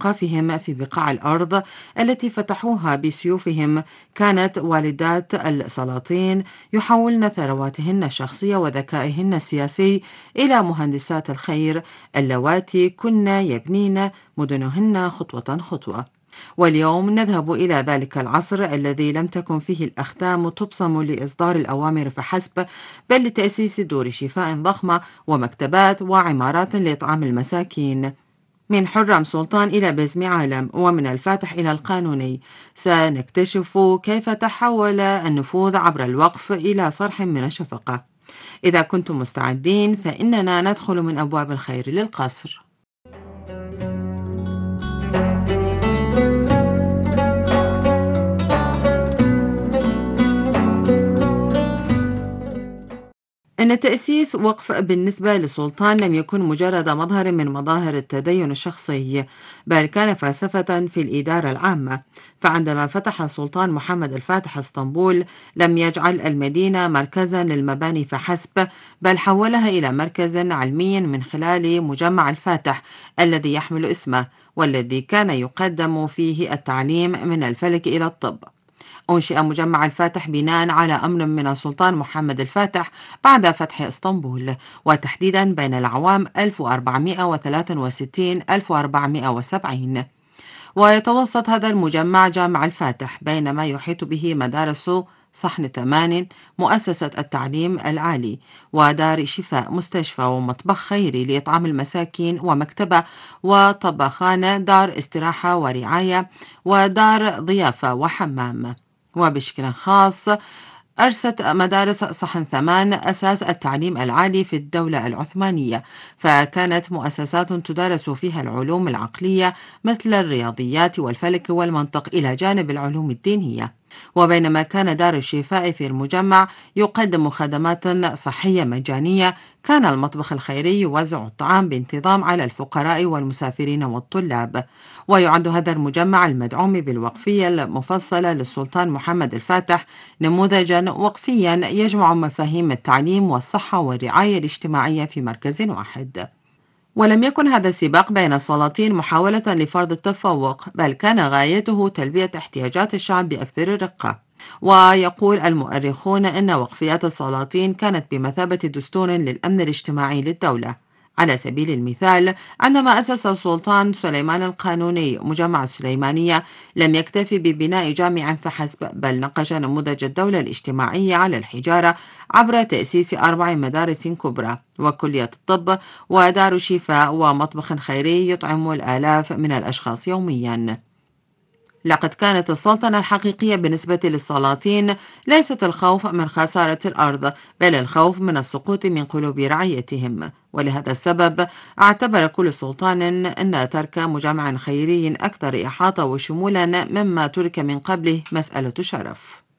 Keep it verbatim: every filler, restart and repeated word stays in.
إيقافهم في بقاع الأرض التي فتحوها بسيوفهم كانت والدات السلاطين يحولن ثرواتهن الشخصية وذكائهن السياسي إلى مهندسات الخير اللواتي كن يبنين مدنهن خطوة خطوة. واليوم نذهب إلى ذلك العصر الذي لم تكن فيه الأختام تبصم لإصدار الأوامر فحسب، بل لتأسيس دور شفاء ضخمة ومكتبات وعمارات لإطعام المساكين. من حرم سلطان إلى بزم عالم، ومن الفاتح إلى القانوني، سنكتشف كيف تحول النفوذ عبر الوقف إلى صرح من الشفقة. إذا كنتم مستعدين فإننا ندخل من أبواب الخير للقصر. إن تأسيس وقف بالنسبة للسلطان لم يكن مجرد مظهر من مظاهر التدين الشخصي، بل كان فلسفة في الإدارة العامة. فعندما فتح السلطان محمد الفاتح اسطنبول لم يجعل المدينة مركزا للمباني فحسب، بل حولها إلى مركز علمي من خلال مجمع الفاتح الذي يحمل اسمه، والذي كان يقدم فيه التعليم من الفلك إلى الطب. أنشئ مجمع الفاتح بناء على أمر من السلطان محمد الفاتح بعد فتح اسطنبول، وتحديدا بين الأعوام ألف وأربعمائة وثلاثة وستين إلى ألف وأربعمائة وسبعين. ويتوسط هذا المجمع جامع الفاتح بينما يحيط به مدارس صحن ثمان، مؤسسة التعليم العالي، ودار شفاء، مستشفى ومطبخ خيري لإطعام المساكين، ومكتبة وطبخان، دار استراحة ورعاية، ودار ضيافة وحمام. وبشكل خاص أرست مدارس صحن ثمان أساس التعليم العالي في الدولة العثمانية، فكانت مؤسسات تدرس فيها العلوم العقلية مثل الرياضيات والفلك والمنطق إلى جانب العلوم الدينية. وبينما كان دار الشفاء في المجمع يقدم خدمات صحية مجانية، كان المطبخ الخيري يوزع الطعام بانتظام على الفقراء والمسافرين والطلاب. ويعد هذا المجمع المدعوم بالوقفية المفصلة للسلطان محمد الفاتح نموذجا وقفيا يجمع مفاهيم التعليم والصحة والرعاية الاجتماعية في مركز واحد. ولم يكن هذا السباق بين السلاطين محاولة لفرض التفوق، بل كان غايته تلبية احتياجات الشعب بأكثر الرقة. ويقول المؤرخون أن وقفيات السلاطين كانت بمثابة دستور للأمن الاجتماعي للدولة. على سبيل المثال، عندما أسس السلطان سليمان القانوني مجمع السليمانية لم يكتفي ببناء جامع فحسب، بل نقش نموذج الدولة الاجتماعية على الحجارة عبر تأسيس أربع مدارس كبرى، وكلية الطب، ودار شفاء، ومطبخ خيري يطعم الآلاف من الأشخاص يومياً. لقد كانت السلطنة الحقيقية بالنسبة للسلاطين ليست الخوف من خسارة الأرض، بل الخوف من السقوط من قلوب رعيتهم. ولهذا السبب اعتبر كل سلطان أن ترك مجمع خيري أكثر إحاطة وشمولا مما ترك من قبله مسألة شرف.